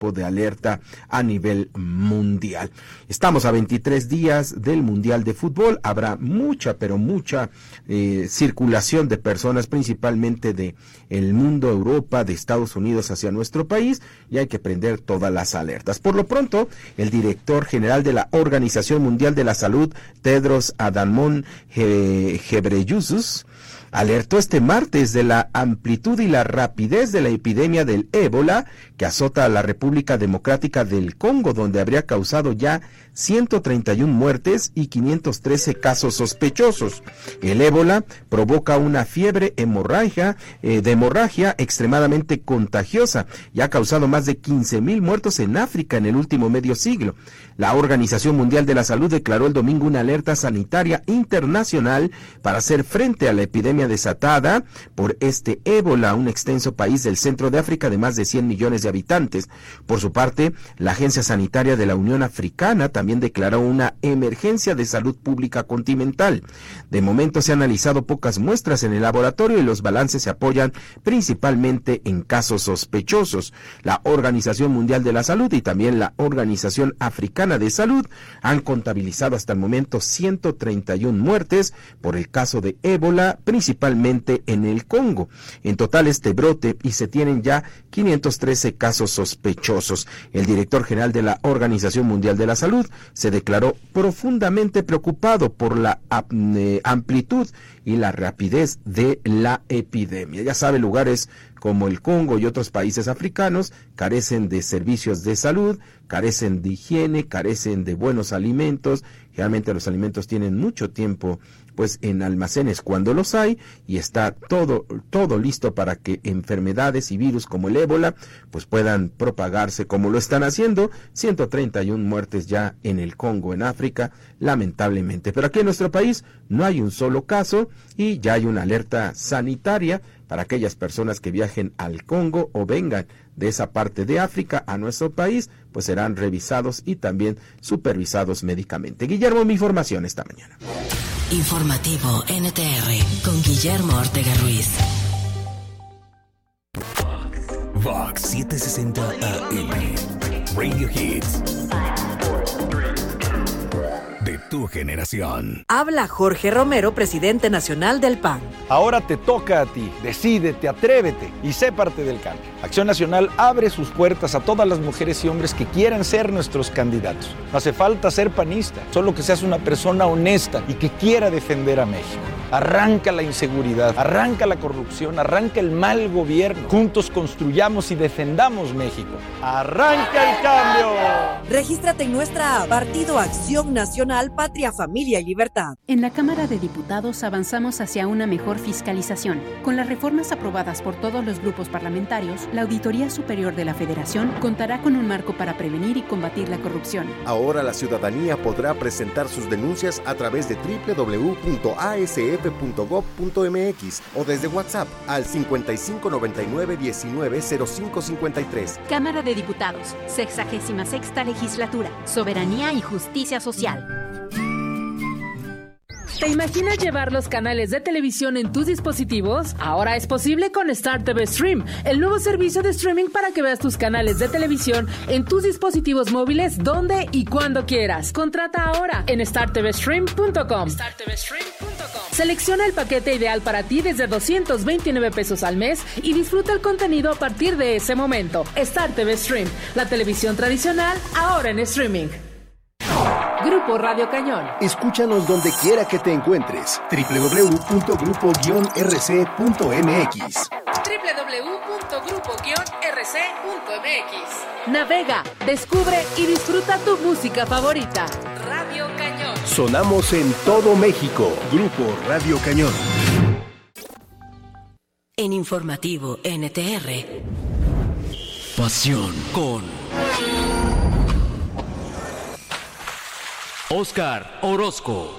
tipo de alerta a nivel mundial. Estamos a 23 días del Mundial de Fútbol. Habrá mucha, pero mucha circulación de personas, principalmente de el mundo, Europa, de Estados Unidos hacia nuestro país, y hay que prender todas las alertas. Por lo pronto, el director general de la Organización Mundial de la Salud, Tedros Adhanom Ghebreyesus, alertó este martes de la amplitud y la rapidez de la epidemia del ébola que azota a la República Democrática del Congo, donde habría causado ya 131 muertes y 513 casos sospechosos. El ébola provoca una fiebre de hemorragia extremadamente contagiosa y ha causado más de 15,000 muertos en África en el último medio siglo. La Organización Mundial de la Salud declaró el domingo una alerta sanitaria internacional para hacer frente a la epidemia desatada por este ébola, un extenso país del centro de África de más de 100 millones de habitantes. Por su parte, la Agencia Sanitaria de la Unión Africana también declaró una emergencia de salud pública continental. De momento se han analizado pocas muestras en el laboratorio y los balances se apoyan principalmente en casos sospechosos. La Organización Mundial de la Salud y también la Organización Africana de Salud han contabilizado hasta el momento 131 muertes por el caso de ébola, principalmente en el Congo. En total este brote y se tienen ya 513 casos sospechosos. El director general de la Organización Mundial de la Salud se declaró profundamente preocupado por la amplitud y la rapidez de la epidemia. Ya sabe, lugares como el Congo y otros países africanos carecen de servicios de salud, carecen de higiene, carecen de buenos alimentos. Generalmente los alimentos tienen mucho tiempo pues en almacenes cuando los hay, y está todo listo para que enfermedades y virus como el ébola pues puedan propagarse como lo están haciendo. 131 muertes ya en el Congo, en África, lamentablemente. Pero aquí en nuestro país no hay un solo caso y ya hay una alerta sanitaria para aquellas personas que viajen al Congo o vengan de esa parte de África a nuestro país, pues serán revisados y también supervisados médicamente. Guillermo, mi información esta mañana. Informativo NTR con Guillermo Ortega Ruiz. Vox 760 AM. Radio Hits. De tu generación. Habla Jorge Romero, presidente nacional del PAN. Ahora te toca a ti. Decídete, atrévete y sé parte del cambio. Acción Nacional abre sus puertas a todas las mujeres y hombres que quieran ser nuestros candidatos. No hace falta ser panista, solo que seas una persona honesta y que quiera defender a México. Arranca la inseguridad, arranca la corrupción, arranca el mal gobierno. Juntos construyamos y defendamos México. ¡Arranca el cambio! Regístrate en nuestra app Partido Acción Nacional, Patria, Familia y Libertad. En la Cámara de Diputados avanzamos hacia una mejor fiscalización. Con las reformas aprobadas por todos los grupos parlamentarios, la Auditoría Superior de la Federación contará con un marco para prevenir y combatir la corrupción. Ahora la ciudadanía podrá presentar sus denuncias a través de www.asf.gov.mx o desde WhatsApp al 5599-190553. Cámara de Diputados, 66ª Legislatura, Soberanía y Justicia Social. ¿Te imaginas llevar los canales de televisión en tus dispositivos? Ahora es posible con Star TV Stream, el nuevo servicio de streaming para que veas tus canales de televisión en tus dispositivos móviles donde y cuando quieras. Contrata ahora en startvstream.com. Selecciona el paquete ideal para ti desde 229 pesos al mes y disfruta el contenido a partir de ese momento. Star TV Stream, la televisión tradicional ahora en streaming. Grupo Radio Cañón. Escúchanos donde quiera que te encuentres. www.grupo-rc.mx. www.grupo-rc.mx. Navega, descubre y disfruta tu música favorita. Radio Cañón. Sonamos en todo México. Grupo Radio Cañón. En Informativo NTR. Pasión con Óscar Orozco.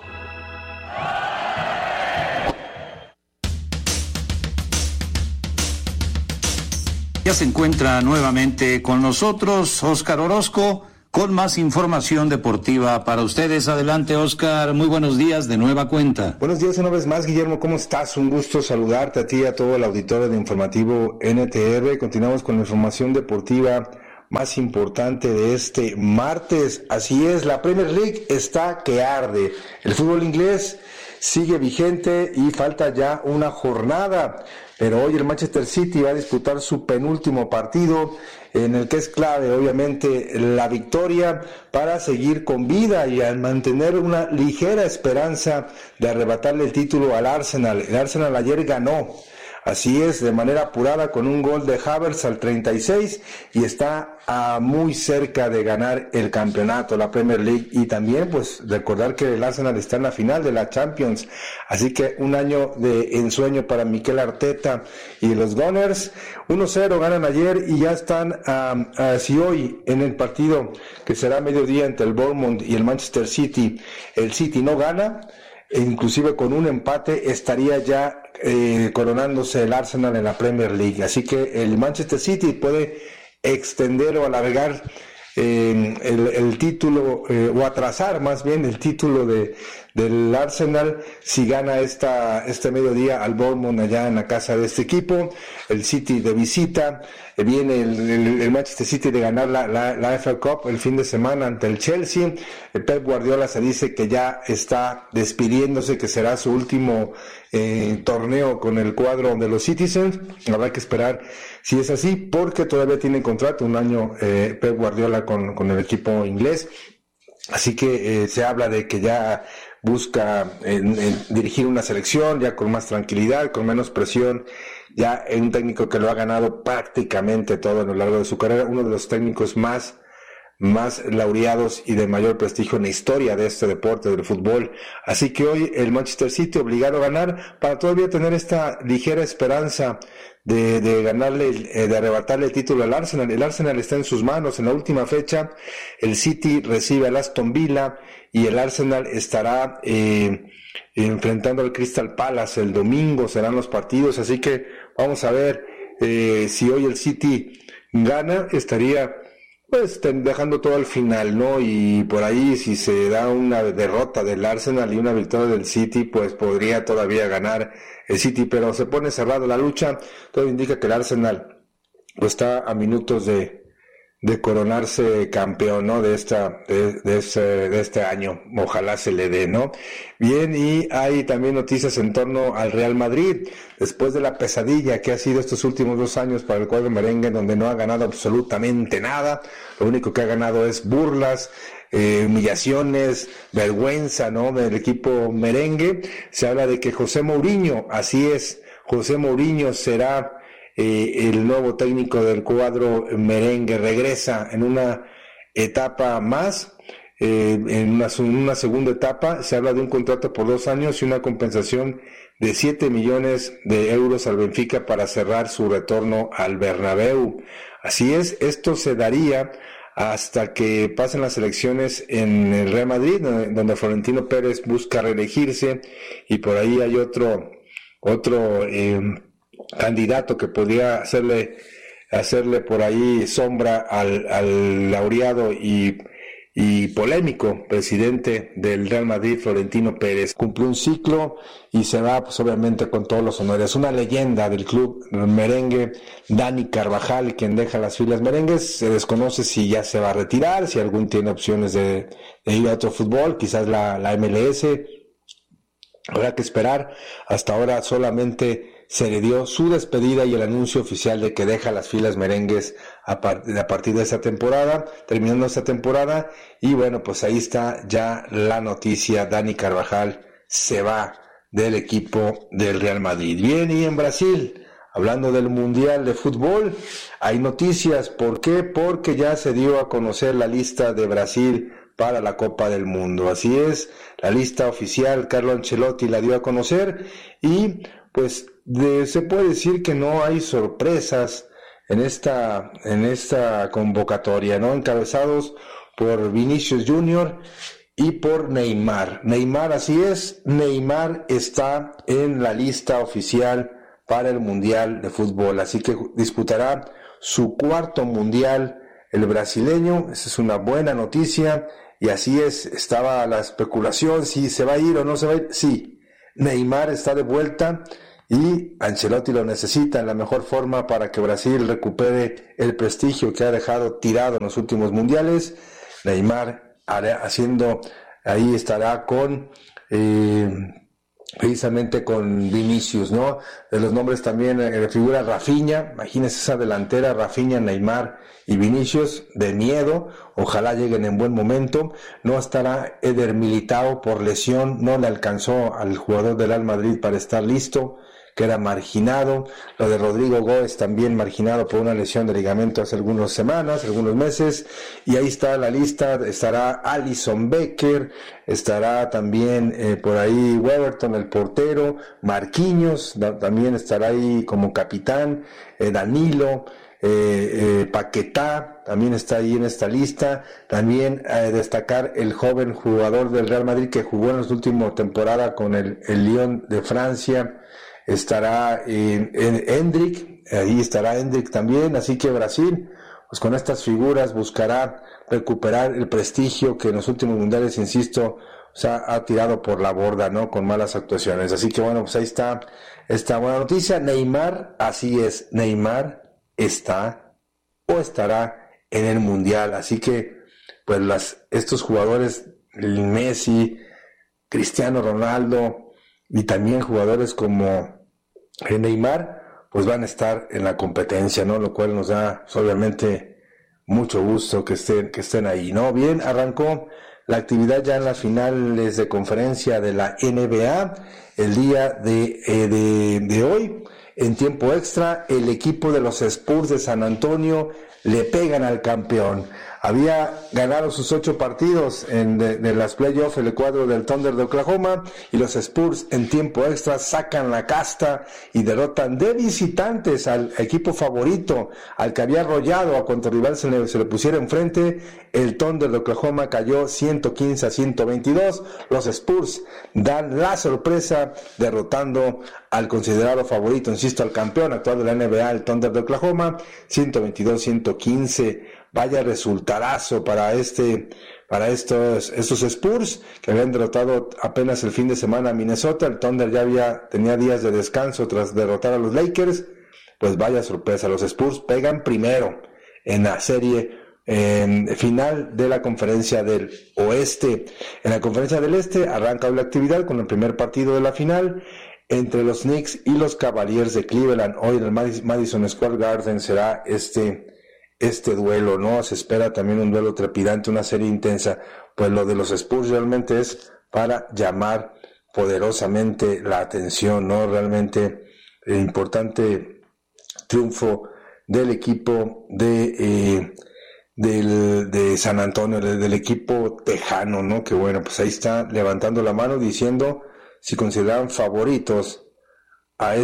Ya se encuentra nuevamente con nosotros Óscar Orozco con más información deportiva para ustedes. Adelante, Óscar, muy buenos días de nueva cuenta. Buenos días una vez más, Guillermo, ¿cómo estás? Un gusto saludarte a ti y a todo el auditorio de Informativo NTR. Continuamos con la información deportiva más importante de este martes. Así es, la Premier League está que arde. El fútbol inglés sigue vigente y falta ya una jornada, pero hoy el Manchester City va a disputar su penúltimo partido, en el que es clave obviamente la victoria para seguir con vida y al mantener una ligera esperanza de arrebatarle el título al Arsenal. El Arsenal ayer ganó, así es, de manera apurada, con un gol de Havertz al 36, y está muy cerca de ganar el campeonato, la Premier League, y también pues recordar que el Arsenal está en la final de la Champions, así que un año de ensueño para Mikel Arteta y los Gunners. 1-0 ganan ayer y ya están si hoy en el partido que será a mediodía entre el Bournemouth y el Manchester City, el City no gana, inclusive con un empate estaría ya coronándose el Arsenal en la Premier League. Así que el Manchester City puede extender o alargar el título, o atrasar más bien el título del Arsenal si gana este mediodía al Bournemouth allá en la casa de este equipo. El City de visita, viene el Manchester City de ganar la FA Cup el fin de semana ante el Chelsea. Pep Guardiola se dice que ya está despidiéndose, que será su último torneo con el cuadro de los Citizens. Habrá que esperar si es así, porque todavía tiene contrato un año Pep Guardiola con el equipo inglés. Así que se habla de que ya busca dirigir una selección ya con más tranquilidad, con menos presión, ya un técnico que lo ha ganado prácticamente todo a lo largo de su carrera, uno de los técnicos más laureados y de mayor prestigio en la historia de este deporte del fútbol. Así que hoy el Manchester City obligado a ganar para todavía tener esta ligera esperanza de ganarle, de arrebatarle el título al Arsenal. El Arsenal está en sus manos en la última fecha. El City recibe al Aston Villa y el Arsenal estará enfrentando al Crystal Palace el domingo. Serán los partidos, así que vamos a ver si hoy el City gana, estaría pues dejando todo al final, ¿no? Y por ahí si se da una derrota del Arsenal y una victoria del City, pues podría todavía ganar el City, pero se pone cerrada la lucha. Todo indica que el Arsenal pues está a minutos de coronarse campeón, ¿no? De este año. Ojalá se le dé, ¿no? Bien, y hay también noticias en torno al Real Madrid, después de la pesadilla que ha sido estos últimos 2 años para el cuadro merengue, donde no ha ganado absolutamente nada. Lo único que ha ganado es burlas, humillaciones, vergüenza, ¿no? Del equipo merengue. Se habla de que José Mourinho, así es, José Mourinho será el nuevo técnico del cuadro merengue, regresa en una etapa más, en una segunda etapa. Se habla de un contrato por 2 años y una compensación de 7 millones de euros al Benfica para cerrar su retorno al Bernabéu. Así es, esto se daría hasta que pasen las elecciones en el Real Madrid, donde Florentino Pérez busca reelegirse, y por ahí hay otro candidato que podría hacerle por ahí sombra al laureado y polémico presidente del Real Madrid, Florentino Pérez. Cumplió un ciclo y se va pues obviamente con todos los honores. Una leyenda del club merengue, Dani Carvajal, quien deja las filas merengues. Se desconoce si ya se va a retirar, si algún tiene opciones de ir a otro fútbol, quizás la MLS. Habrá que esperar. Hasta ahora solamente se le dio su despedida y el anuncio oficial de que deja las filas merengues a partir de esta temporada, terminando esta temporada. Y bueno, pues ahí está ya la noticia. Dani Carvajal se va del equipo del Real Madrid. Bien, y en Brasil, hablando del Mundial de Fútbol, hay noticias. ¿Por qué? Porque ya se dio a conocer la lista de Brasil para la Copa del Mundo. Así es, la lista oficial, Carlo Ancelotti la dio a conocer, y pues se puede decir que no hay sorpresas en esta convocatoria, ¿no? Encabezados por Vinicius Junior y por Neymar. Neymar, así es, Neymar está en la lista oficial para el Mundial de Fútbol, así que disputará su 4º Mundial el brasileño. Esa es una buena noticia, y así es, estaba la especulación si se va a ir o no se va a ir. Sí, Neymar está de vuelta y Ancelotti lo necesita en la mejor forma para que Brasil recupere el prestigio que ha dejado tirado en los últimos mundiales. Neymar ahí estará con precisamente con Vinicius, ¿no? De los nombres también figura Rafinha. Imagínense esa delantera, Rafinha, Neymar y Vinicius, de miedo. Ojalá lleguen en buen momento. No estará Eder Militao por lesión, no le alcanzó al jugador del Real Madrid para estar listo, que era marginado. Lo de Rodrigo Góez también marginado por una lesión de ligamento hace algunas semanas, algunos meses. Y ahí está la lista, estará Alisson Becker, estará también por ahí Weberton, el portero, Marquinhos, también estará ahí como capitán, Danilo, Paquetá también está ahí en esta lista. También destacar el joven jugador del Real Madrid que jugó en la última temporada con el Lyon de Francia. Estará Endrick, ahí estará Endrick también, así que Brasil, pues con estas figuras buscará recuperar el prestigio que en los últimos mundiales, insisto, ha tirado por la borda, ¿no? Con malas actuaciones. Así que bueno, pues ahí está esta buena noticia. Neymar, así es, Neymar está o estará en el mundial, así que pues estos jugadores, Messi, Cristiano Ronaldo y también jugadores como Neymar, pues van a estar en la competencia, ¿no? Lo cual nos da, pues, obviamente, mucho gusto que estén ahí, ¿no? Bien, arrancó la actividad ya en las finales de conferencia de la NBA el día de hoy. En tiempo extra, el equipo de los Spurs de San Antonio le pegan al campeón. Había ganado sus 8 partidos de las playoffs el cuadro del Thunder de Oklahoma, y los Spurs en tiempo extra sacan la casta y derrotan de visitantes al equipo favorito, al que había arrollado a cuanto rival se le pusiera enfrente. El Thunder de Oklahoma cayó 115-122. Los Spurs dan la sorpresa derrotando al considerado favorito, insisto, al campeón actual de la NBA, el Thunder de Oklahoma, 122-115. Vaya resultadazo para estos Spurs, que habían derrotado apenas el fin de semana a Minnesota. El Thunder ya tenía días de descanso tras derrotar a los Lakers. Pues vaya sorpresa, los Spurs pegan primero en la serie final de la conferencia del oeste. En la conferencia del este arranca hoy la actividad con el primer partido de la final entre los Knicks y los Cavaliers de Cleveland. Hoy en el Madison Square Garden será este duelo, ¿no? Se espera también un duelo trepidante, una serie intensa. Pues lo de los Spurs realmente es para llamar poderosamente la atención, ¿no? Realmente importante triunfo del equipo de San Antonio, del equipo tejano, ¿no? Que bueno, pues ahí está levantando la mano diciendo si consideran favoritos al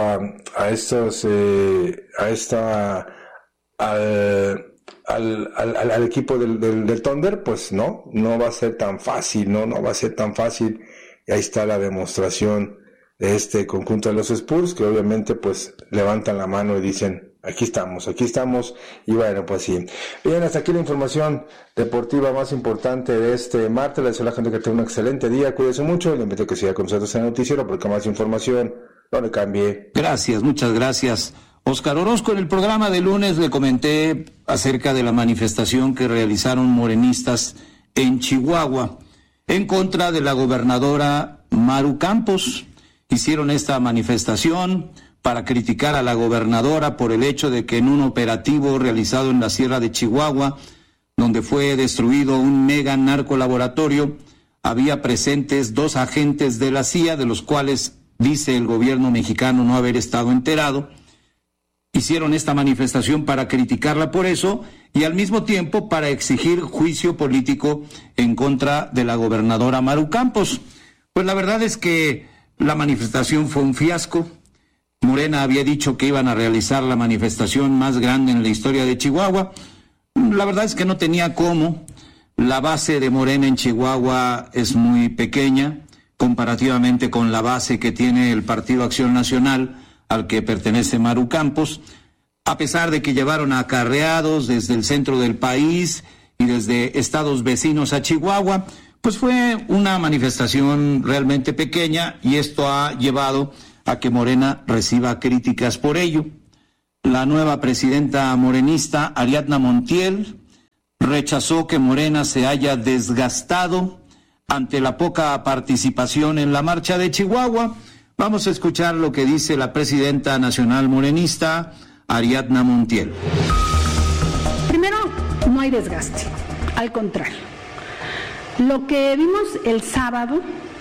equipo del Thunder, pues no va a ser tan fácil, no va a ser tan fácil. Y ahí está la demostración de este conjunto de los Spurs, que obviamente pues levantan la mano y dicen aquí estamos, y bueno, pues sí. Bien, hasta aquí la información deportiva más importante de este martes. Les deseo a la gente que tenga un excelente día, cuídense mucho, le invito a que siga con nosotros en el noticiero, porque más información no le cambie. Gracias, muchas gracias, Óscar Orozco. En el programa de lunes le comenté acerca de la manifestación que realizaron morenistas en Chihuahua en contra de la gobernadora Maru Campos. Hicieron esta manifestación para criticar a la gobernadora por el hecho de que en un operativo realizado en la Sierra de Chihuahua, donde fue destruido un mega narcolaboratorio, había presentes 2 agentes de la CIA, de los cuales dice el gobierno mexicano no haber estado enterado. Hicieron esta manifestación para criticarla por eso y al mismo tiempo para exigir juicio político en contra de la gobernadora Maru Campos. Pues la verdad es que la manifestación fue un fiasco. Morena había dicho que iban a realizar la manifestación más grande en la historia de Chihuahua. La verdad es que no tenía cómo. La base de Morena en Chihuahua es muy pequeña comparativamente con la base que tiene el Partido Acción Nacional, al que pertenece Maru Campos, a pesar de que llevaron acarreados desde el centro del país y desde estados vecinos a Chihuahua. Pues fue una manifestación realmente pequeña y esto ha llevado a que Morena reciba críticas por ello. La nueva presidenta morenista, Ariadna Montiel, rechazó que Morena se haya desgastado ante la poca participación en la marcha de Chihuahua. Vamos a escuchar lo que dice la presidenta nacional morenista, Ariadna Montiel. Primero, no hay desgaste, al contrario. Lo que vimos el sábado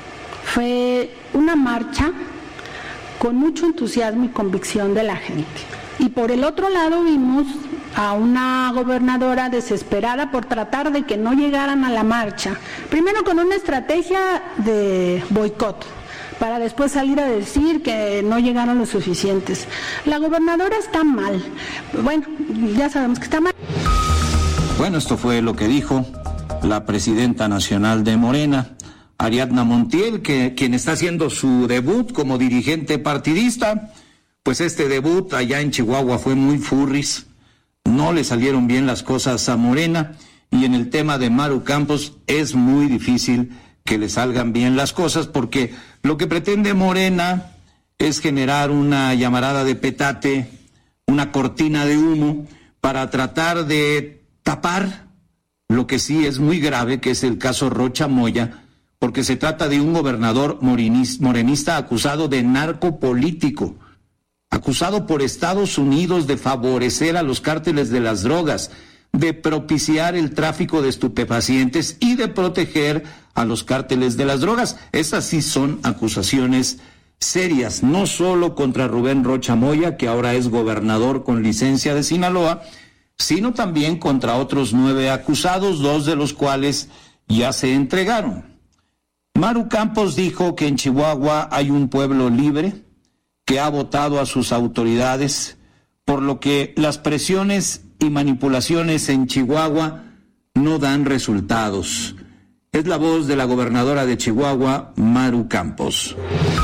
fue una marcha con mucho entusiasmo y convicción de la gente. Y por el otro lado vimos a una gobernadora desesperada por tratar de que no llegaran a la marcha, primero con una estrategia de boicot, para después salir a decir que no llegaron los suficientes. La gobernadora está mal, bueno, ya sabemos que está mal. Bueno, esto fue lo que dijo la presidenta nacional de Morena, Ariadna Montiel, quien está haciendo su debut como dirigente partidista. Pues este debut allá en Chihuahua fue muy furris, no le salieron bien las cosas a Morena, y en el tema de Maru Campos es muy difícil que le salgan bien las cosas, porque lo que pretende Morena es generar una llamarada de petate, una cortina de humo, para tratar de tapar lo que sí es muy grave, que es el caso Rocha Moya, porque se trata de un gobernador morenista acusado de narcopolítico, acusado por Estados Unidos de favorecer a los cárteles de las drogas, de propiciar el tráfico de estupefacientes y de proteger a los cárteles de las drogas. Esas sí son acusaciones serias, no solo contra Rubén Rocha Moya, que ahora es gobernador con licencia de Sinaloa, sino también contra otros 9 acusados, 2 de los cuales ya se entregaron. Maru Campos dijo que en Chihuahua hay un pueblo libre, que ha votado a sus autoridades, por lo que las presiones y manipulaciones en Chihuahua no dan resultados. Es la voz de la gobernadora de Chihuahua, Maru Campos.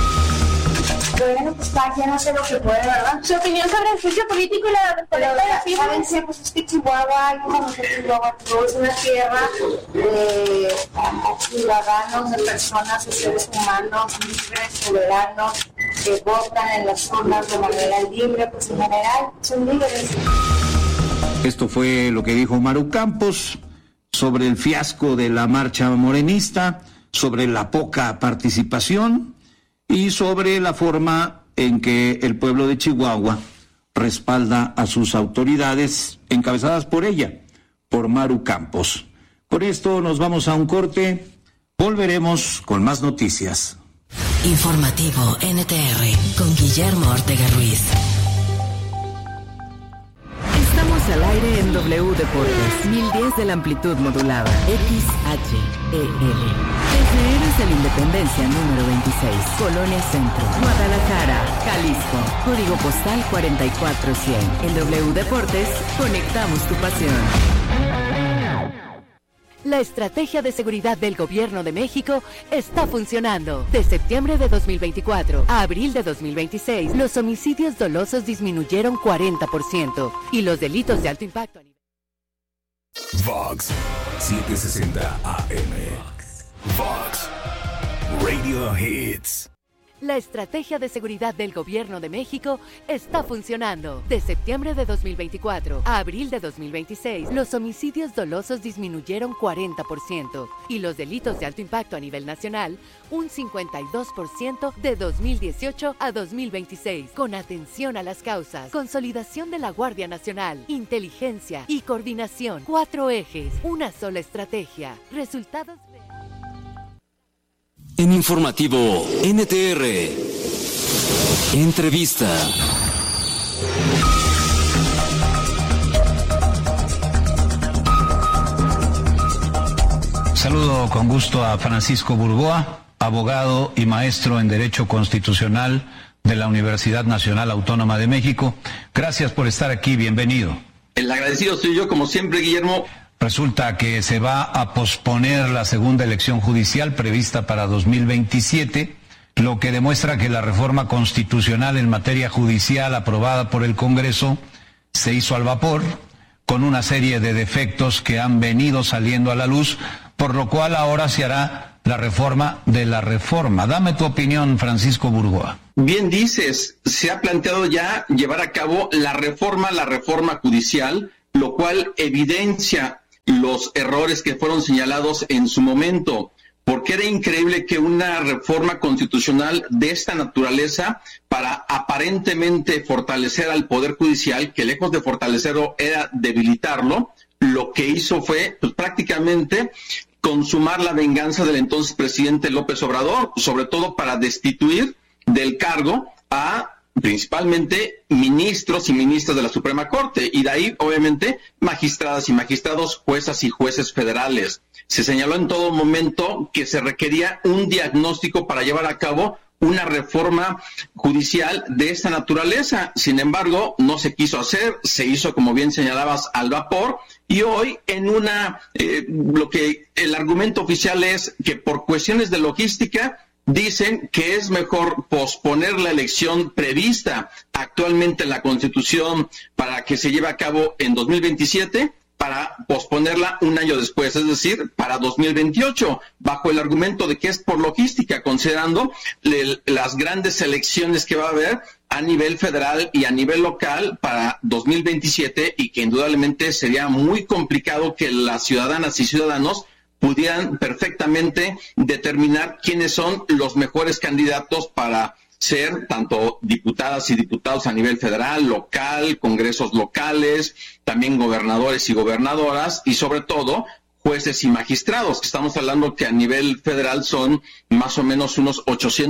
Bueno, pues cada quien hace lo que puede, ¿verdad? Su opinión sobre el juicio político y la defensa. Pues es que Chihuahua, como nosotros Chihuahua, es una tierra de ciudadanos, de personas, de seres humanos, libres, soberanos, que votan en las urnas de manera libre, pues en general son libres. Esto fue lo que dijo Maru Campos sobre el fiasco de la marcha morenista, sobre la poca participación y sobre la forma en que el pueblo de Chihuahua respalda a sus autoridades encabezadas por ella, por Maru Campos. Por esto nos vamos a un corte, volveremos con más noticias. Informativo NTR con Guillermo Ortega Ruiz. Estamos al aire en W Deportes, 1010 de la amplitud modulada, XHEL. Desde Héroes de la Independencia número 26, Colonia Centro, Guadalajara, Jalisco, código postal 44100. En W Deportes, conectamos tu pasión. La estrategia de seguridad del Gobierno de México está funcionando. De septiembre de 2024 a abril de 2026, los homicidios dolosos disminuyeron 40% y los delitos de alto impacto. Vox 760 AM. Vox Radio Hits. La estrategia de seguridad del Gobierno de México está funcionando. De septiembre de 2024 a abril de 2026, los homicidios dolosos disminuyeron 40% y los delitos de alto impacto a nivel nacional un 52% de 2018 a 2026. Con atención a las causas, consolidación de la Guardia Nacional, inteligencia y coordinación. 4 ejes, una sola estrategia. Resultados. En Informativo NTR, entrevista. Saludo con gusto a Francisco Burgoa, abogado y maestro en Derecho Constitucional de la Universidad Nacional Autónoma de México. Gracias por estar aquí, bienvenido. El agradecido soy yo, como siempre, Guillermo. Resulta que se va a posponer la segunda elección judicial prevista para 2027, lo que demuestra que la reforma constitucional en materia judicial aprobada por el Congreso se hizo al vapor, con una serie de defectos que han venido saliendo a la luz, por lo cual ahora se hará la reforma de la reforma. Dame tu opinión, Francisco Burgoa. bien dices, se ha planteado ya llevar a cabo la reforma judicial, lo cual evidencia los errores que fueron señalados en su momento, porque era increíble que una reforma constitucional de esta naturaleza, para aparentemente fortalecer al Poder Judicial, que lejos de fortalecerlo era debilitarlo, lo que hizo fue pues, prácticamente consumar la venganza del entonces presidente López Obrador, sobre todo para destituir del cargo a principalmente ministros y ministras de la Suprema Corte, y de ahí, obviamente, magistradas y magistrados, juezas y jueces federales. Se señaló en todo momento que se requería un diagnóstico para llevar a cabo una reforma judicial de esta naturaleza. Sin embargo, no se quiso hacer, se hizo, como bien señalabas, al vapor, y hoy en lo que el argumento oficial es que por cuestiones de logística dicen que es mejor posponer la elección prevista actualmente en la Constitución para que se lleve a cabo en 2027, para posponerla un año después, es decir, para 2028, bajo el argumento de que es por logística, considerando las grandes elecciones que va a haber a nivel federal y a nivel local para 2027, y que indudablemente sería muy complicado que las ciudadanas y ciudadanos pudieran perfectamente determinar quiénes son los mejores candidatos para ser tanto diputadas y diputados a nivel federal, local, congresos locales, también gobernadores y gobernadoras, y sobre todo jueces y magistrados, que estamos hablando que a nivel federal son más o menos unos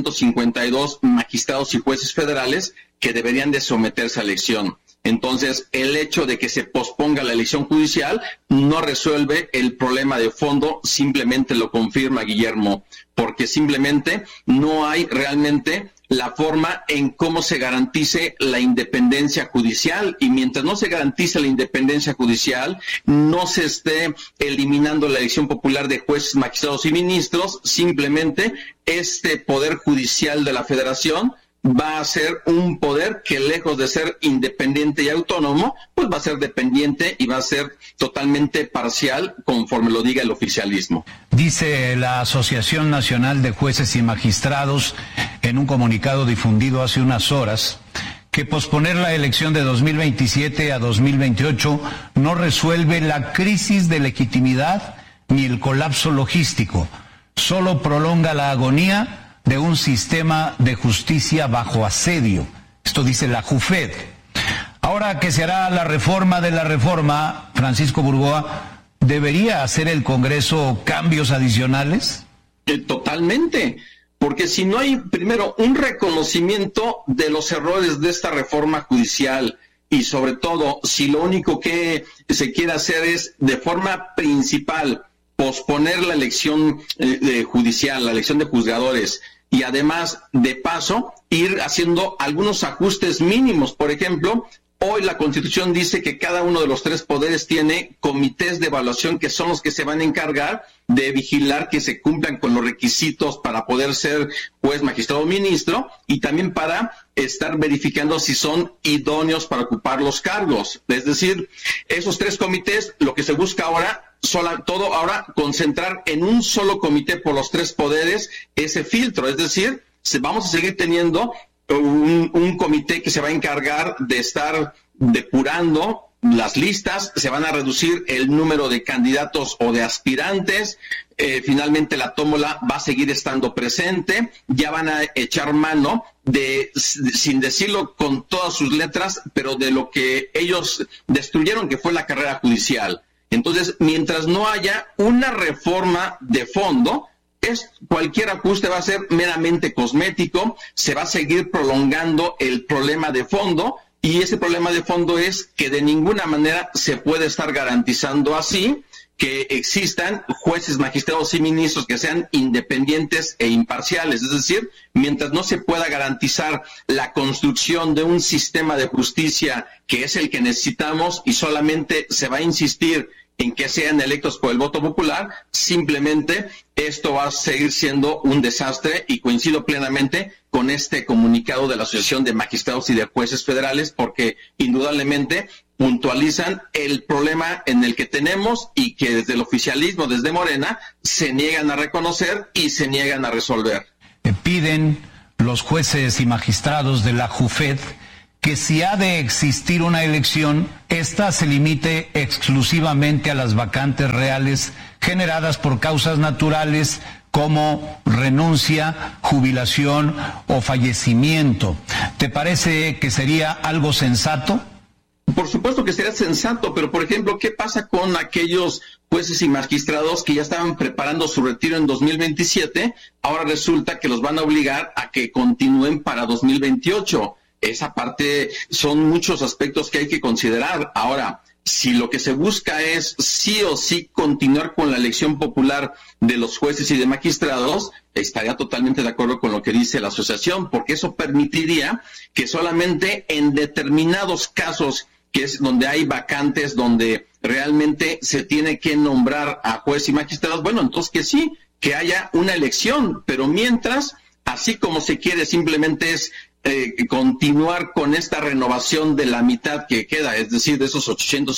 852 magistrados y jueces federales que deberían de someterse a elección. Entonces, el hecho de que se posponga la elección judicial no resuelve el problema de fondo, simplemente lo confirma, Guillermo, porque simplemente no hay realmente la forma en cómo se garantice la independencia judicial, y mientras no se garantice la independencia judicial, no se esté eliminando la elección popular de jueces, magistrados y ministros, simplemente este poder judicial de la Federación va a ser un poder que, lejos de ser independiente y autónomo, pues va a ser dependiente y va a ser totalmente parcial, conforme lo diga el oficialismo. Dice la Asociación Nacional de Jueces y Magistrados en un comunicado difundido hace unas horas que posponer la elección de 2027 a 2028 no resuelve la crisis de legitimidad ni el colapso logístico, solo prolonga la agonía de un sistema de justicia bajo asedio. Esto dice la JUFED. Ahora que se hará la reforma de la reforma, Francisco Burgoa, ¿debería hacer el Congreso cambios adicionales? Totalmente, porque si no hay, primero, un reconocimiento de los errores de esta reforma judicial, y sobre todo, si lo único que se quiere hacer es, de forma principal, posponer la elección judicial, la elección de juzgadores, y además, de paso, ir haciendo algunos ajustes mínimos. Por ejemplo, hoy la Constitución dice que cada uno de los tres poderes tiene comités de evaluación, que son los que se van a encargar de vigilar que se cumplan con los requisitos para poder ser juez, magistrado o ministro, y también para estar verificando si son idóneos para ocupar los cargos. Es decir, esos tres comités, lo que se busca ahora, concentrar en un solo comité por los tres poderes ese filtro. Es decir, vamos a seguir teniendo un comité que se va a encargar de estar depurando las listas, se van a reducir el número de candidatos o de aspirantes, finalmente la tómbola va a seguir estando presente, ya van a echar mano de, sin decirlo con todas sus letras, pero de lo que ellos destruyeron, que fue la carrera judicial. Entonces, mientras no haya una reforma de fondo, cualquier ajuste va a ser meramente cosmético, se va a seguir prolongando el problema de fondo, y ese problema de fondo es que de ninguna manera se puede estar garantizando así que existan jueces, magistrados y ministros que sean independientes e imparciales. Es decir, mientras no se pueda garantizar la construcción de un sistema de justicia que es el que necesitamos, y solamente se va a insistir en que sean electos por el voto popular, simplemente esto va a seguir siendo un desastre, y coincido plenamente con este comunicado de la Asociación de Magistrados y de Jueces Federales, porque indudablemente puntualizan el problema en el que tenemos y que desde el oficialismo, desde Morena, se niegan a reconocer y se niegan a resolver. Piden los jueces y magistrados de la JUFED que si ha de existir una elección, ésta se limite exclusivamente a las vacantes reales generadas por causas naturales como renuncia, jubilación o fallecimiento. ¿Te parece que sería algo sensato? Por supuesto que sería sensato, pero por ejemplo, ¿qué pasa con aquellos jueces y magistrados que ya estaban preparando su retiro en 2027? Ahora resulta que los van a obligar a que continúen para 2028. Esa parte son muchos aspectos que hay que considerar. Ahora, si lo que se busca es sí o sí continuar con la elección popular de los jueces y de magistrados, estaría totalmente de acuerdo con lo que dice la asociación, porque eso permitiría que solamente en determinados casos, que es donde hay vacantes, donde realmente se tiene que nombrar a jueces y magistrados, bueno, entonces que sí, que haya una elección, pero mientras, así como se quiere, simplemente es continuar con esta renovación de la mitad que queda, es decir, de esos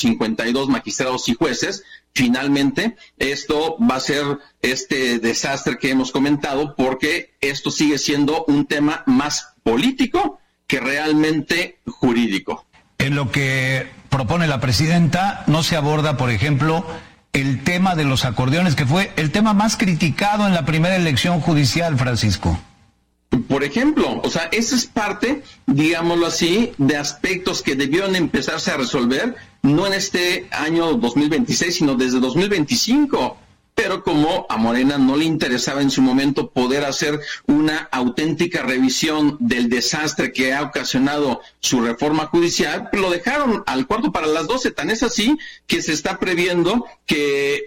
852 magistrados y jueces. Finalmente, esto va a ser este desastre que hemos comentado, porque esto sigue siendo un tema más político que realmente jurídico. En lo que propone la presidenta, no se aborda, por ejemplo, el tema de los acordeones, que fue el tema más criticado en la primera elección judicial, Francisco. Por ejemplo, o sea, esa es parte, digámoslo así, de aspectos que debieron empezarse a resolver, no en este año 2026, sino desde 2025. Pero como a Morena no le interesaba en su momento poder hacer una auténtica revisión del desastre que ha ocasionado su reforma judicial, pues lo dejaron al cuarto para las 12. Tan es así que se está previendo que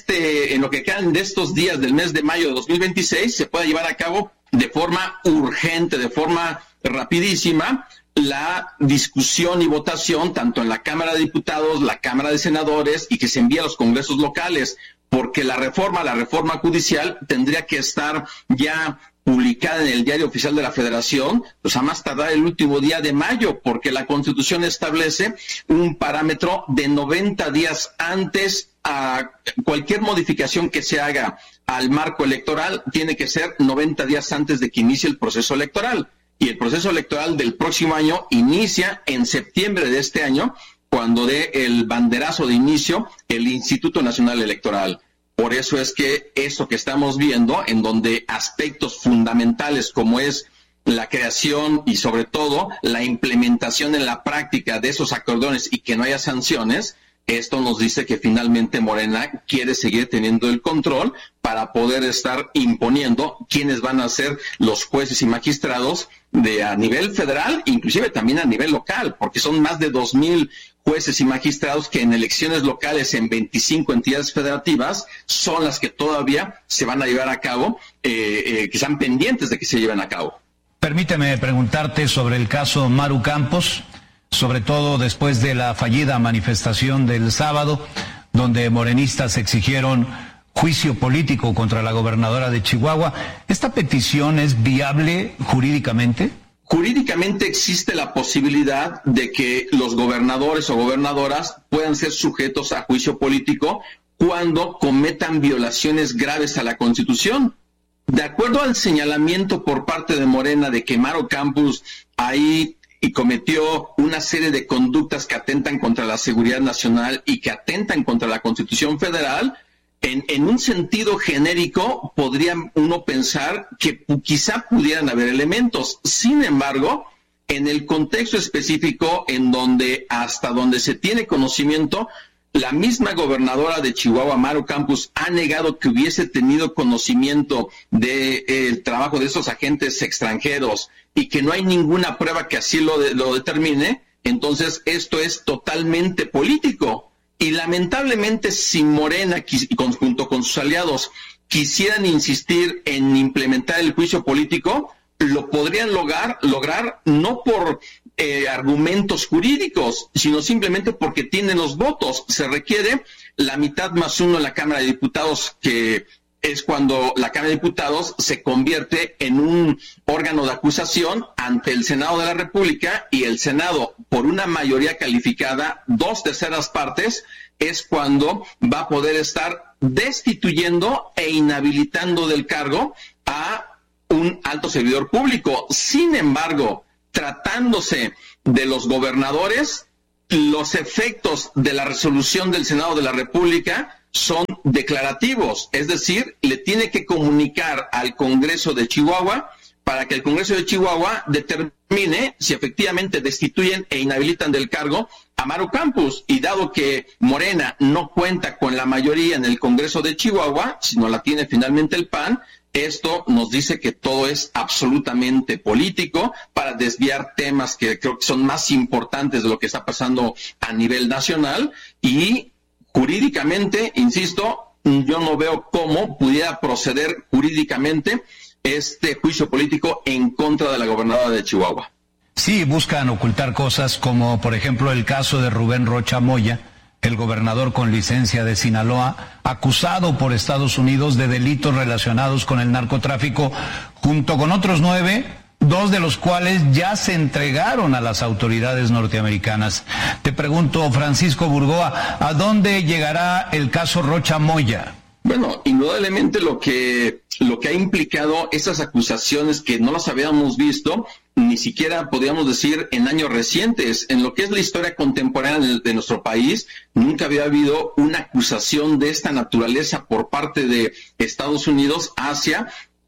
en lo que quedan de estos días del mes de mayo de 2026 se pueda llevar a cabo de forma urgente, de forma rapidísima, la discusión y votación tanto en la Cámara de Diputados, la Cámara de Senadores, y que se envíe a los congresos locales, porque la reforma judicial tendría que estar ya publicada en el Diario Oficial de la Federación, pues a más tardar el último día de mayo, porque la Constitución establece un parámetro de 90 días antes. A cualquier modificación que se haga al marco electoral tiene que ser 90 días antes de que inicie el proceso electoral. Y el proceso electoral del próximo año inicia en septiembre de este año, cuando dé el banderazo de inicio el Instituto Nacional Electoral. Por eso es que esto que estamos viendo, en donde aspectos fundamentales como es la creación y sobre todo la implementación en la práctica de esos acordones y que no haya sanciones, esto nos dice que finalmente Morena quiere seguir teniendo el control para poder estar imponiendo quiénes van a ser los jueces y magistrados a nivel federal, inclusive también a nivel local, porque son más de 2,000 jueces y magistrados que en elecciones locales en 25 entidades federativas son las que todavía se van a llevar a cabo, que están pendientes de que se lleven a cabo. Permíteme preguntarte sobre el caso Maru Campos, sobre todo después de la fallida manifestación del sábado, donde morenistas exigieron juicio político contra la gobernadora de Chihuahua. ¿Esta petición es viable jurídicamente? Jurídicamente existe la posibilidad de que los gobernadores o gobernadoras puedan ser sujetos a juicio político cuando cometan violaciones graves a la Constitución. De acuerdo al señalamiento por parte de Morena de que Maru Campos ahí y cometió una serie de conductas que atentan contra la seguridad nacional y que atentan contra la Constitución Federal, en un sentido genérico podría uno pensar que quizá pudieran haber elementos. Sin embargo, en el contexto específico en donde hasta donde se tiene conocimiento, la misma gobernadora de Chihuahua, Maru Campos, ha negado que hubiese tenido conocimiento del trabajo de esos agentes extranjeros y que no hay ninguna prueba que así lo determine. Entonces esto es totalmente político. Y lamentablemente si Morena, junto con sus aliados, quisieran insistir en implementar el juicio político, lo podrían lograr no por argumentos jurídicos, sino simplemente porque tienen los votos. Se requiere la mitad más uno en la Cámara de Diputados, que es cuando la Cámara de Diputados se convierte en un órgano de acusación ante el Senado de la República, y el Senado, por una mayoría calificada, 2/3 partes, es cuando va a poder estar destituyendo e inhabilitando del cargo a un alto servidor público. Sin embargo, tratándose de los gobernadores, los efectos de la resolución del Senado de la República son declarativos, es decir, le tiene que comunicar al Congreso de Chihuahua para que el Congreso de Chihuahua determine si efectivamente destituyen e inhabilitan del cargo a Maru Campos. Y dado que Morena no cuenta con la mayoría en el Congreso de Chihuahua, sino la tiene finalmente el PAN, esto nos dice que todo es absolutamente político para desviar temas que creo que son más importantes de lo que está pasando a nivel nacional. Y jurídicamente, insisto, yo no veo cómo pudiera proceder jurídicamente este juicio político en contra de la gobernadora de Chihuahua. Sí, buscan ocultar cosas como, por ejemplo, el caso de Rubén Rocha Moya, el gobernador con licencia de Sinaloa, acusado por Estados Unidos de delitos relacionados con el narcotráfico, junto con otros 9, 2 de los cuales ya se entregaron a las autoridades norteamericanas. Te pregunto, Francisco Burgoa, ¿a dónde llegará el caso Rocha Moya? Bueno, indudablemente lo que ha implicado esas acusaciones que no las habíamos visto, ni siquiera podríamos decir en años recientes, en lo que es la historia contemporánea de nuestro país, nunca había habido una acusación de esta naturaleza por parte de Estados Unidos hacia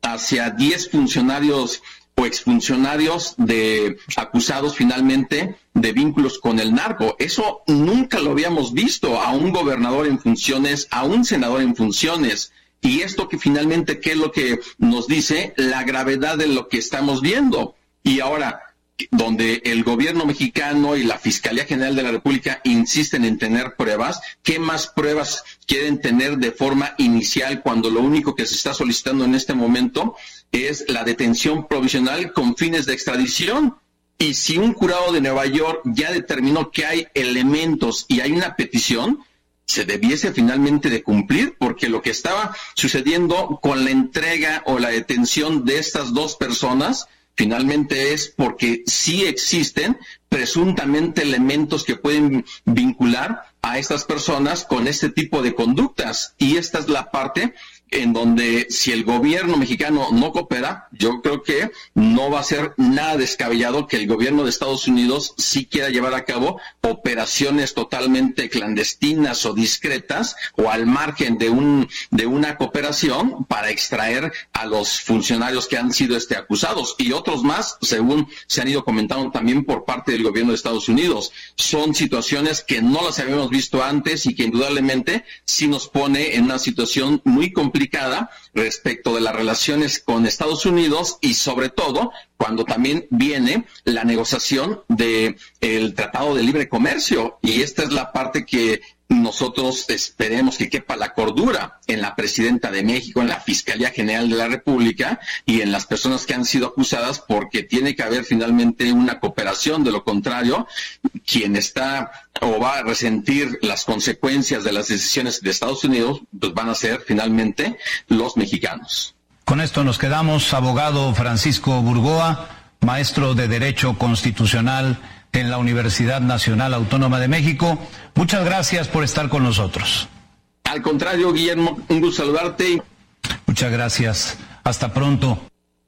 10 funcionarios o exfuncionarios acusados finalmente de vínculos con el narco. Eso nunca lo habíamos visto, a un gobernador en funciones, a un senador en funciones. Y esto que finalmente, ¿qué es lo que nos dice? La gravedad de lo que estamos viendo. Y ahora, donde el gobierno mexicano y la Fiscalía General de la República insisten en tener pruebas, ¿qué más pruebas quieren tener de forma inicial cuando lo único que se está solicitando en este momento es la detención provisional con fines de extradición? Y si un jurado de Nueva York ya determinó que hay elementos y hay una petición, se debiese finalmente de cumplir, porque lo que estaba sucediendo con la entrega o la detención de estas 2 personas finalmente es porque sí existen presuntamente elementos que pueden vincular a estas personas con este tipo de conductas. Y esta es la parte en donde si el gobierno mexicano no coopera, yo creo que no va a ser nada descabellado que el gobierno de Estados Unidos sí quiera llevar a cabo operaciones totalmente clandestinas o discretas o al margen de una cooperación para extraer a los funcionarios que han sido acusados y otros más, según se han ido comentando también por parte del gobierno de Estados Unidos. Son situaciones que no las habíamos visto antes y que indudablemente sí nos pone en una situación muy complicada respecto de las relaciones con Estados Unidos y sobre todo cuando también viene la negociación del Tratado de Libre Comercio. Y esta es la parte que nosotros esperemos que quepa la cordura en la Presidenta de México, en la Fiscalía General de la República y en las personas que han sido acusadas, porque tiene que haber finalmente una cooperación. De lo contrario, quien está o va a resentir las consecuencias de las decisiones de Estados Unidos, pues van a ser finalmente los mexicanos. Con esto nos quedamos. Abogado Francisco Burgoa, maestro de Derecho Constitucional en la Universidad Nacional Autónoma de México. Muchas gracias por estar con nosotros. Al contrario, Guillermo, un gusto saludarte. Muchas gracias. Hasta pronto.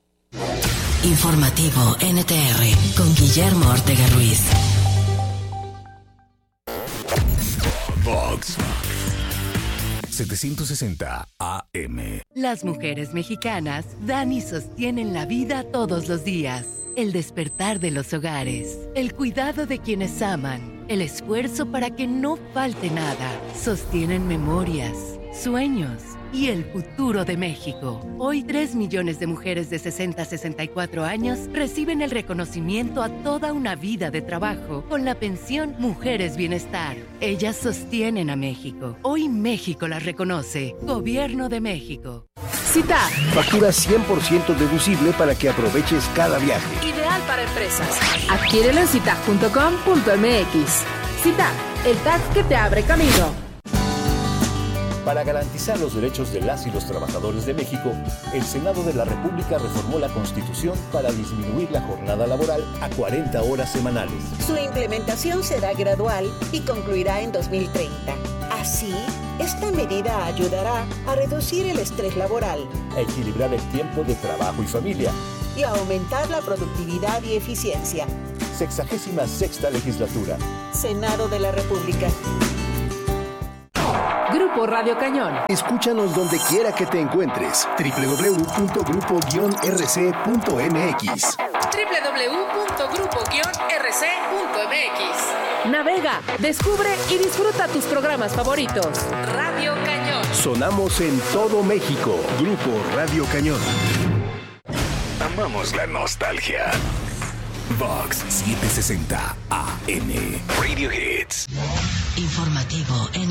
Informativo NTR con Guillermo Ortega Ruiz. Vox 760 AM. Las mujeres mexicanas dan y sostienen la vida todos los días. El despertar de los hogares, el cuidado de quienes aman, el esfuerzo para que no falte nada. Sostienen memorias, sueños y el futuro de México. Hoy 3 millones de mujeres de 60 a 64 años reciben el reconocimiento a toda una vida de trabajo con la pensión Mujeres Bienestar. Ellas sostienen a México. Hoy México las reconoce. Gobierno de México. CITAC. Factura 100% deducible para que aproveches cada viaje. Ideal para empresas. Adquiérelo en citac.com.mx. CITAC, el tax que te abre camino. Para garantizar los derechos de las y los trabajadores de México, el Senado de la República reformó la Constitución para disminuir la jornada laboral a 40 horas semanales. Su implementación será gradual y concluirá en 2030. Así, Esta medida ayudará a reducir el estrés laboral, a equilibrar el tiempo de trabajo y familia y a aumentar la productividad y eficiencia. 66ª Legislatura. Senado de la República. Grupo Radio Cañón. Escúchanos donde quiera que te encuentres. www.grupo-rc.mx. www.grupo-rc.mx. Navega, descubre y disfruta tus programas favoritos. Radio Cañón. Sonamos en todo México. Grupo Radio Cañón. Amamos la nostalgia. Vox 760 AM. Radio Hits. Informativo en